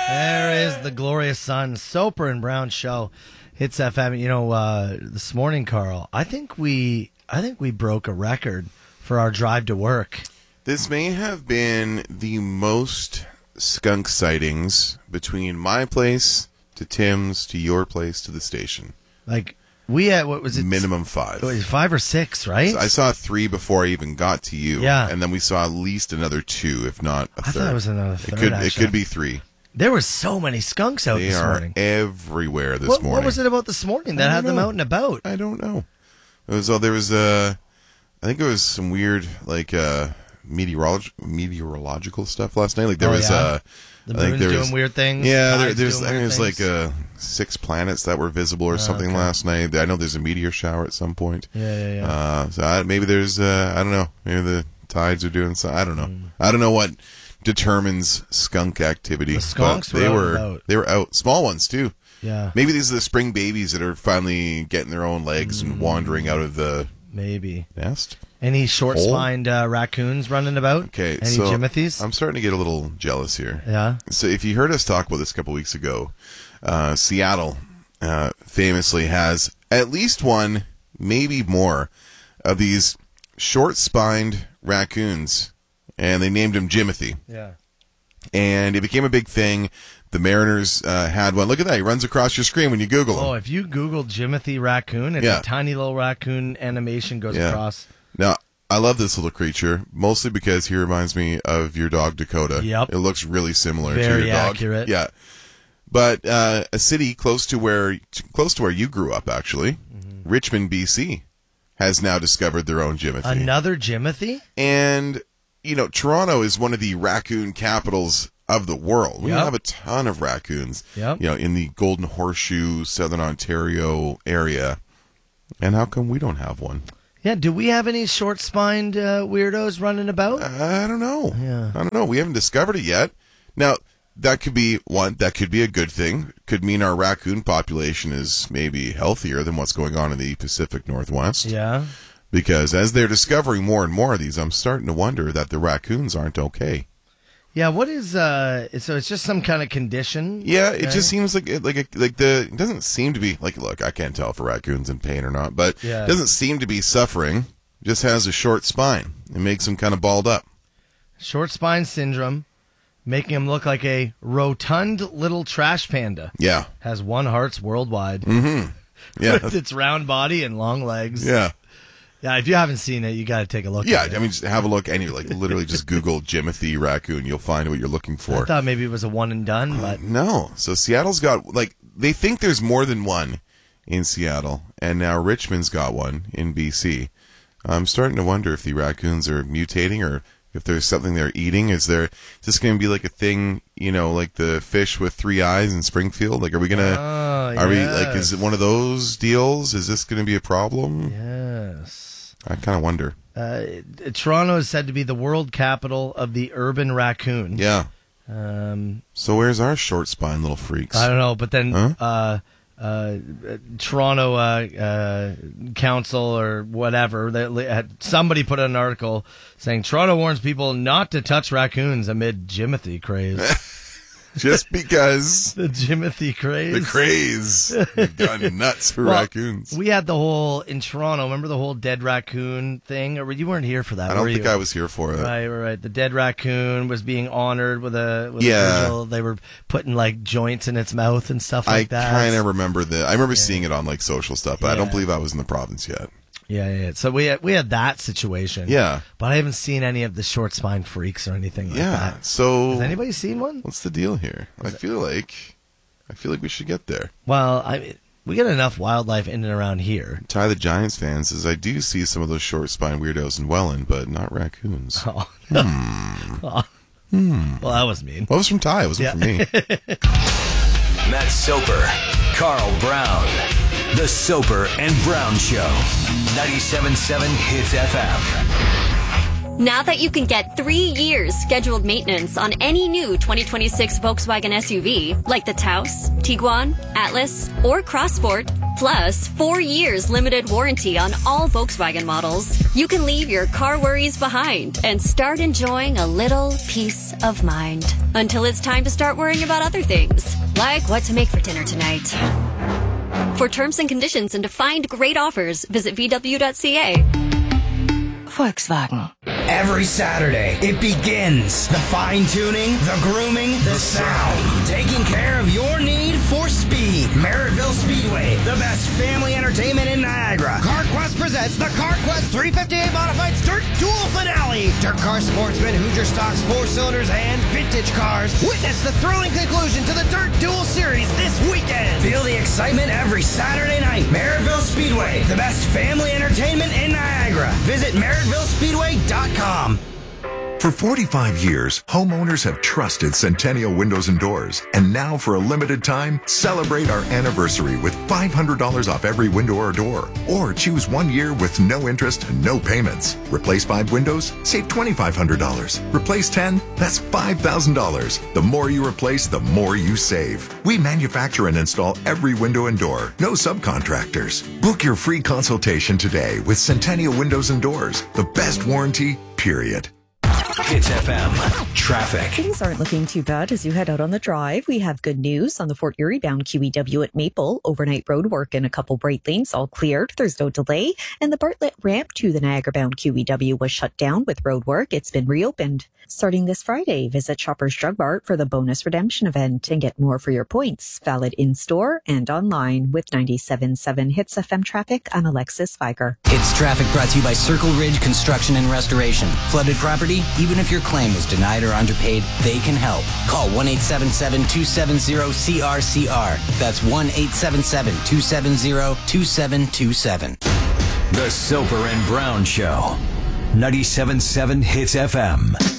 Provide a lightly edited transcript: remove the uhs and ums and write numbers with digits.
There is the glorious sun, Soper and Brown show. Hits FM. You know, this morning, Carl, I think we broke a record for our drive to work. This may have been the most skunk sightings between my place to Tim's to your place to the station. Like, we had, what was it? Minimum 5. It was 5 or 6, right? So I saw 3 before I even got to you. Yeah. And then we saw at least another 2, if not a third. I thought it was another third, It could be 3. There were so many skunks out this morning. They are everywhere this morning. What was it about this morning that had them out and about? I don't know. I think it was some weird, like, meteorological stuff last night. Like, there was the moon's doing weird things. Yeah, there's like 6 planets that were visible or something last night. I know there's a meteor shower at some point. Yeah. So maybe there's I don't know. Maybe the tides are doing something. I don't know. I don't know what determines skunk activity. The skunks but they were out. Small ones too. Yeah. Maybe these are the spring babies that are finally getting their own legs and wandering out of the nest. Any short-spined raccoons running about? Okay, Any Jimothy's? I'm starting to get a little jealous here. Yeah. So if you heard us talk about this a couple weeks ago, Seattle famously has at least one, maybe more, of these short-spined raccoons, and they named him Jimothy. Yeah. And it became a big thing. The Mariners had one. Look at that. He runs across your screen when you Google him. Oh, if you Google Jimothy raccoon, it's a tiny little raccoon animation goes across. Now, I love this little creature, mostly because he reminds me of your dog, Dakota. Yep. It looks really similar to Very your dog. accurate. Yeah. But a city close to where you grew up, actually, Richmond, BC, has now discovered their own Jimothy. Another Jimothy? And, you know, Toronto is one of the raccoon capitals of the world. We have a ton of raccoons, you know, in the Golden Horseshoe, Southern Ontario area. And how come we don't have one? Yeah, do we have any short-spined weirdos running about? I don't know. Yeah. I don't know. We haven't discovered it yet. Now, that could be one. That could be a good thing. Could mean our raccoon population is maybe healthier than what's going on in the Pacific Northwest. Yeah. Because as they're discovering more and more of these, I'm starting to wonder that the raccoons aren't okay. Yeah, what is so it's just some kind of condition? Yeah, it just seems like it doesn't seem to be like, look, I can't tell if a raccoon's in pain or not, but it doesn't seem to be suffering. Just has a short spine. It makes him kind of balled up. Short spine syndrome, making him look like a rotund little trash panda. Yeah. Has 1 hearts worldwide. Mm-hmm. Yeah. With its round body and long legs. Yeah. Yeah, if you haven't seen it, you got to take a look at it. Yeah, I mean, just have a look. Literally just Google Jimothy raccoon. You'll find what you're looking for. I thought maybe it was a one and done, but... No. So Seattle's got, they think there's more than one in Seattle, and now Richmond's got one in BC. I'm starting to wonder if the raccoons are mutating or if there's something they're eating. Is this going to be like a thing, you know, like the fish with 3 eyes in Springfield? Like, are we going to... is it one of those deals? Is this going to be a problem? Yes. I kind of wonder. Toronto is said to be the world capital of the urban raccoon. Yeah. So where's our short spine little freaks? I don't know, but then Toronto council or whatever, somebody put an article saying Toronto warns people not to touch raccoons amid Jimothy craze. Just because. The Jimothy craze. The craze. You've gone nuts for raccoons. We had the whole, in Toronto, remember the whole dead raccoon thing? Or you weren't here for that, I don't think I was here for it. Right. The dead raccoon was being honored with a vigil. They were putting, joints in its mouth and stuff like that. I kind of remember that. I remember seeing it on, social stuff, but I don't believe I was in the province yet. Yeah. So we had that situation. Yeah. But I haven't seen any of the short spine freaks or anything like that. Yeah. So has anybody seen one? What's the deal here? I feel like we should get there. Well, we get enough wildlife in and around here. Ty the Giants fan says I do see some of those short spine weirdos in Welland, but not raccoons. Oh. Well, that was mean. Well, it was from Ty. It wasn't from me. Matt Soper, Carl Brown. The Soper and Brown Show. 97.7 Hits FM. Now that you can get 3 years scheduled maintenance on any new 2026 Volkswagen SUV, like the Taos, Tiguan, Atlas, or Crossport, plus 4 years limited warranty on all Volkswagen models, you can leave your car worries behind and start enjoying a little peace of mind. Until it's time to start worrying about other things, like what to make for dinner tonight. For terms and conditions and to find great offers, visit VW.ca. Volkswagen. Every Saturday, it begins. The fine-tuning, the grooming, the sound. Taking care of your need for speed. Merrittville Speedway, the best family entertainment in Niagara. CarQuest presents the CarQuest 358 Modified Dirt Duel Finale. Dirt car sportsmen, Hoosier stocks, 4-cylinders, and vintage cars. Witness the thrilling conclusion to the Dirt Duel Series this weekend. Feel the excitement every Saturday night. Merrittville Speedway, the best family entertainment in Niagara. Visit MerrittvilleSpeedway.com. For 45 years, homeowners have trusted Centennial Windows and Doors. And now, for a limited time, celebrate our anniversary with $500 off every window or door. Or choose 1 year with no interest and no payments. Replace 5 windows? Save $2,500. Replace 10? That's $5,000. The more you replace, the more you save. We manufacture and install every window and door. No subcontractors. Book your free consultation today with Centennial Windows and Doors. The best warranty, period. Hits FM traffic. Things aren't looking too bad as you head out on the drive. We have good news on the Fort Erie bound QEW at Maple. Overnight road work and a couple bright lanes all cleared. There's no delay. And the Bartlett ramp to the Niagara bound QEW was shut down with road work. It's been reopened. Starting this Friday, visit Shoppers Drug Mart for the bonus redemption event and get more for your points. Valid in-store and online. With 97.7 Hits FM traffic, I'm Alexis Viger. Hits traffic brought to you by Circle Ridge Construction and Restoration. Flooded property? Even if your claim was denied or underpaid, they can help. Call 1-877-270-CRCR. That's 1-877-270-2727. The Soper and Brown Show. 97.7 Hits FM.